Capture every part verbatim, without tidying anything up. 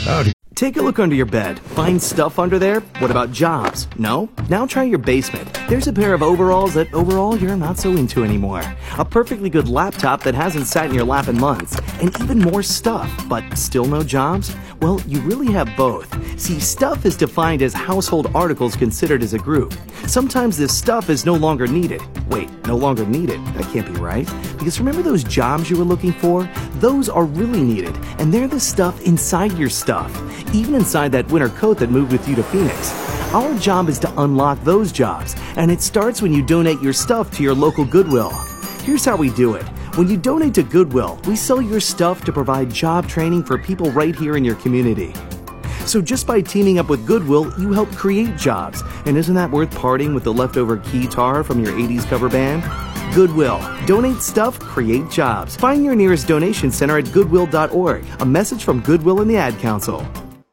Howdy. Take a look under your bed. Find stuff under there? What about jobs? No? Now try your basement. There's a pair of overalls that overall you're not so into anymore. A perfectly good laptop that hasn't sat in your lap in months. And even more stuff, but still no jobs? Well, you really have both. See, stuff is defined as household articles considered as a group. Sometimes this stuff is no longer needed. Wait, no longer needed? That can't be right. Because remember those jobs you were looking for? Those are really needed, and they're the stuff inside your stuff. Even inside that winter coat that moved with you to Phoenix. Our job is to unlock those jobs, and it starts when you donate your stuff to your local Goodwill. Here's how we do it. When you donate to Goodwill, we sell your stuff to provide job training for people right here in your community. So just by teaming up with Goodwill, you help create jobs. And isn't that worth parting with the leftover keytar from your eighties cover band? Goodwill. Donate stuff, create jobs. Find your nearest donation center at goodwill dot org. A message from Goodwill and the Ad Council.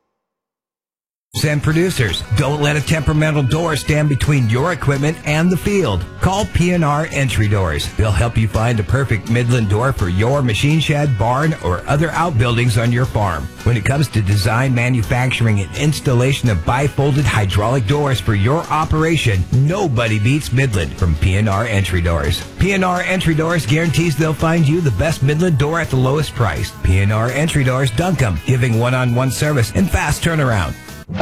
And producers, don't let a temperamental door stand between your equipment and the field. Call P N R Entry Doors. They'll help you find the perfect Midland door for your machine shed, barn, or other outbuildings on your farm. When it comes to design, manufacturing, and installation of bifolded hydraulic doors for your operation, nobody beats Midland from P N R Entry Doors. P N R Entry Doors guarantees they'll find you the best Midland door at the lowest price. P N R Entry Doors Duncombe, giving one-on-one service and fast turnaround.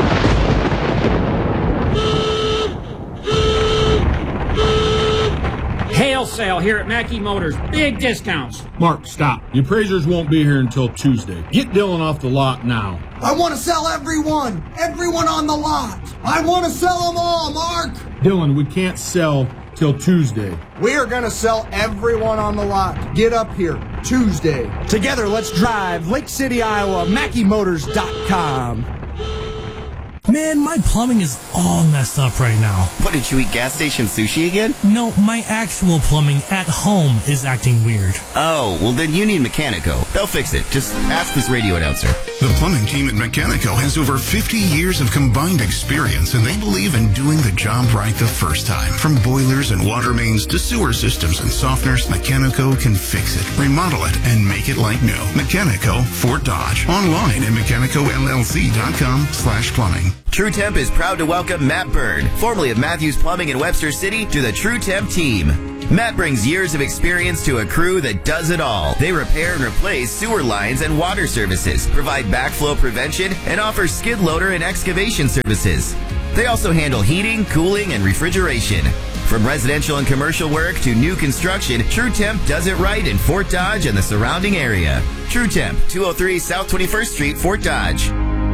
Hail sale here at Mackey Motors. Big discounts. Mark, stop. The appraisers won't be here until Tuesday. Get Dylan off the lot now. I want to sell everyone. Everyone on the lot. I want to sell them all, Mark. Dylan, we can't sell till Tuesday. We are going to sell everyone on the lot. Get up here Tuesday. Together, let's drive. Lake City, Iowa. Mackey Motors dot com. Man, my plumbing is all messed up right now. What, did you eat gas station sushi again? No, my actual plumbing at home is acting weird. Oh, well then you need Mechanico. They'll fix it. Just ask this radio announcer. The plumbing team at Mechanico has over fifty years of combined experience, and they believe in doing the job right the first time. From boilers and water mains to sewer systems and softeners, Mechanico can fix it, remodel it, and make it like new. Mechanico Fort Dodge. Online at mechanico L L C dot com slash plumbing. True Temp is proud to welcome Matt Byrd, formerly of Matthews Plumbing in Webster City, to the True Temp team. Matt brings years of experience to a crew that does it all. They repair and replace sewer lines and water services, provide backflow prevention, and offer skid loader and excavation services. They also handle heating, cooling, and refrigeration. From residential and commercial work to new construction, True Temp does it right in Fort Dodge and the surrounding area. True Temp, two oh three South twenty-first Street, Fort Dodge.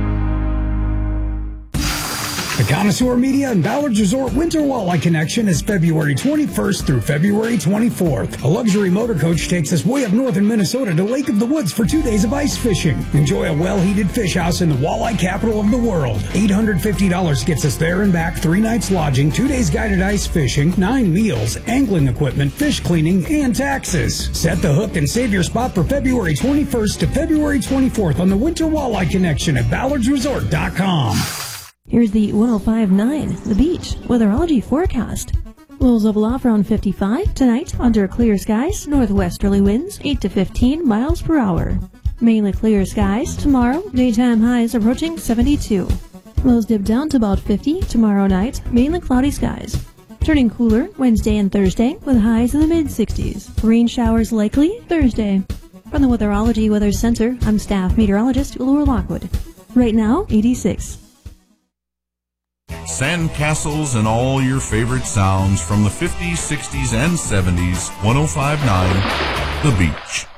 The Connoisseur Media and Ballard's Resort Winter Walleye Connection is February twenty-first through February twenty-fourth. A luxury motor coach takes us way up north in Minnesota to Lake of the Woods for two days of ice fishing. Enjoy a well-heated fish house in the walleye capital of the world. eight hundred fifty dollars gets us there and back, three nights lodging, two days guided ice fishing, nine meals, angling equipment, fish cleaning, and taxes. Set the hook and save your spot for February twenty-first to February twenty-fourth on the Winter Walleye Connection at ballards resort dot com. Here's the one oh five point nine, The Beach, weatherology forecast. Lows level off around fifty-five. Tonight, under clear skies, northwesterly winds, eight to fifteen miles per hour. Mainly clear skies. Tomorrow, daytime highs approaching seventy-two. Lows dip down to about fifty. Tomorrow night, mainly cloudy skies. Turning cooler Wednesday and Thursday, with highs in the mid-sixties. Rain showers likely Thursday. From the Weatherology Weather Center, I'm staff meteorologist Laura Lockwood. Right now, eighty-six. Sandcastles and all your favorite sounds from the fifties, sixties, and seventies. one oh five point nine The Beach.